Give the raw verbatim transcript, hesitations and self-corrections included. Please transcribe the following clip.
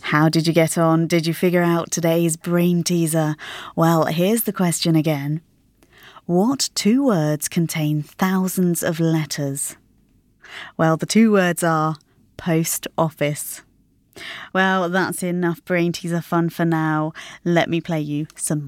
How did you get on? Did you figure out today's brain teaser? Well, here's the question again. What two words contain thousands of letters? Well, the two words are post office. Well, that's enough brain teaser fun for now. Let me play you some